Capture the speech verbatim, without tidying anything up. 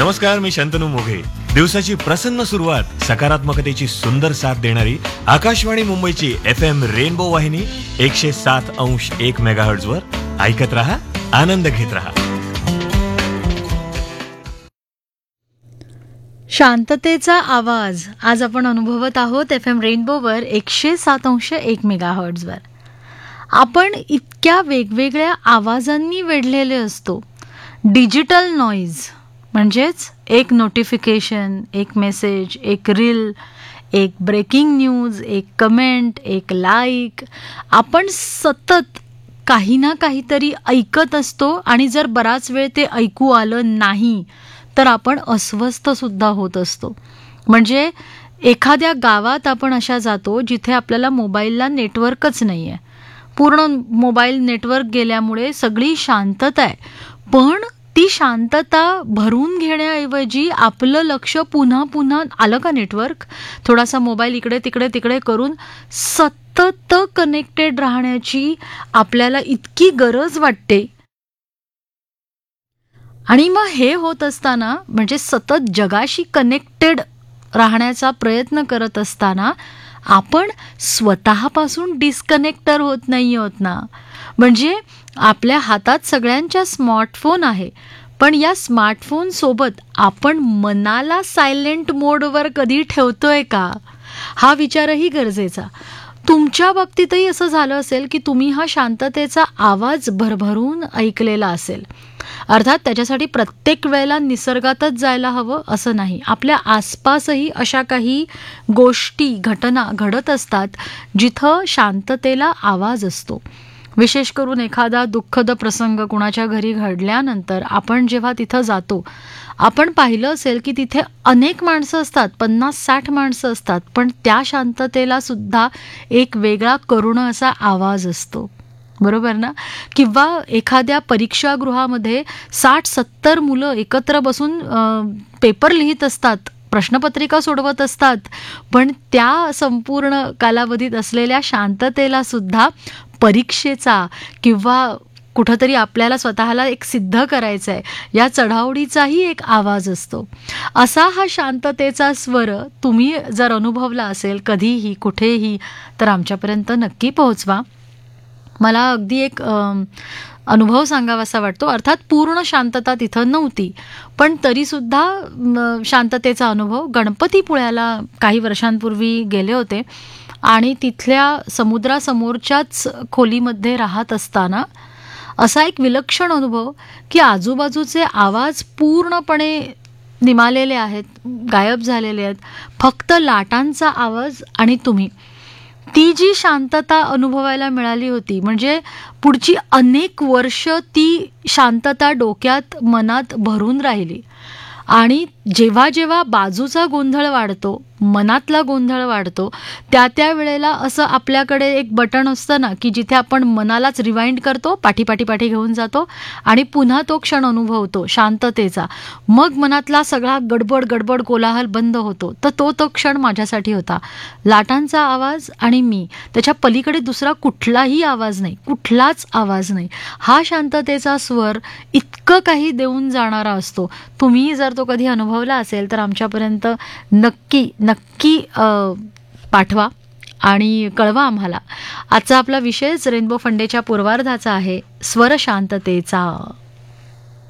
नमस्कार, मी शंतनू मोघे. दिवसाची प्रसन्न सुरुवात सकारात्मकतेची सुंदर साथ देणारी आकाशवाणी मुंबईची एफ एम रेनबो वाहिनी एकशे सात अंश एक मेगाहर्ट्झ वर ऐकत रहा, आनंद घेत रहा. शांततेचा आवाज आज आपण अनुभवत आहोत एफ एम रेनबोवर एकशे सात अंश एक मेगाहर्ट्झवर. आपण इतक्या वेगवेगळ्या आवाजांनी वेढलेले असतो. डिजिटल नॉईज म्हणजेच एक नोटिफिकेशन, एक मेसेज, एक रील, एक ब्रेकिंग न्यूज, एक कमेंट, एक लाईक. आपण सतत काही ना काहीतरी ऐकत असतो आणि जर बराच वेळ ते ऐकू आलं नाही तर आपण अस्वस्थसुद्धा होत असतो. म्हणजे एखाद्या गावात आपण अशा जातो जिथे आपल्याला मोबाईलला नेटवर्कच नाही आहे. पूर्ण मोबाईल नेटवर्क गेल्यामुळे सगळी शांतता आहे, पण ती शांतता भरून घेण्याऐवजी आपलं लक्ष पुन्हा पुन्हा आलं का नेटवर्क, थोडासा मोबाईल इकडे तिकडे तिकडे करून सतत कनेक्टेड राहण्याची आपल्याला इतकी गरज वाटते. आणि मग हे होत असताना, म्हणजे सतत जगाशी कनेक्टेड राहण्याचा प्रयत्न करत असताना आपण स्वतःपासून डिस्कनेक्ट तर होत नाही आहोत ना. म्हणजे आपल्या हातात सगळ्यांच्या स्मार्टफोन आहे, पण या स्मार्टफोनसोबत आपण मनाला सायलेंट मोडवर कधी ठेवतोय का, हा विचारही गरजेचा. तुमच्या बाबतीतही असं झालं असेल की तुम्ही हा शांततेचा आवाज भरभरून ऐकलेला असेल. अर्थात त्याच्यासाठी प्रत्येक वेळेला निसर्गातच जायला हवं असं नाही. आपल्या आसपासही अशा काही गोष्टी, घटना घडत असतात जिथं शांततेला आवाज असतो. विशेष करून एखादा दुःखद प्रसंग कुणाच्या घरी घडल्यानंतर आपण जेव्हा तिथं जातो, आपण पाहिलं असेल की तिथे अनेक माणसं असतात, पन्नास साठ माणसं असतात, पण त्या शांततेला सुद्धा एक वेगळा करुण असा आवाज असतो, बरोबर ना. किंवा एखाद्या परीक्षागृहामध्ये साठ सत्तर मुलं एकत्र बसून पेपर लिहित असतात, प्रश्नपत्रिका सोडवत असतात, पण त्या संपूर्ण कालावधीत असलेल्या शांततेला सुद्धा परीक्षेचा किंवा कुठंतरी आपल्याला स्वतःला एक सिद्ध करायचं आहे या चढाओढीचाही एक आवाज असतो. असा हा शांततेचा स्वर तुम्ही जर अनुभवला असेल कधीही कुठेही तर आमच्यापर्यंत नक्की पोहोचवा. मला अगदी एक अनुभव सांगावासा वाटतो. अर्थात पूर्ण शांतता तिथं नव्हती, पण तरीसुद्धा शांततेचा अनुभव. गणपतीपुळ्याला काही वर्षांपूर्वी गेले होते आणि तिथल्या समुद्रासमोरच्याच खोलीमध्ये राहत असताना असा एक विलक्षण अनुभव की आजूबाजूचे आवाज पूर्णपणे निमालेले आहेत, गायब झालेले आहेत. फक्त लाटांचा आवाज आणि तुम्ही. ती जी शांतता अनुभवायला मिळाली होती, म्हणजे पुढची अनेक वर्ष ती शांतता डोक्यात मनात भरून राहिली. आणि जेव्हा जेव्हा बाजूचा गोंधळ वाढतो, मनातला गोंधळ वाढतो, त्या त्या वेळेला असं आपल्याकडे एक बटन असतं ना की जिथे आपण मनालाच रिवाइंड करतो, पाठी पाठी पाठी घेऊन जातो आणि पुन्हा तो क्षण अनुभवतो शांततेचा. मग मनातला सगळा गडबड गडबड कोलाहल बंद होतो. तर तो तो क्षण माझ्यासाठी होता. लाटांचा आवाज आणि मी, त्याच्या पलीकडे दुसरा कुठलाही आवाज नाही, कुठलाच आवाज नाही. हा शांततेचा स्वर इतकं काही देऊन जाणारा असतो. तुम्ही जर तो कधी अनुभवला असेल तर आमच्यापर्यंत नक्की नक्की पाठवा आणि कळवा आम्हाला. आजचा आपला विषयच रेनबो फंडेच्या पूर्वार्धाचा आहे, स्वर शांततेचा.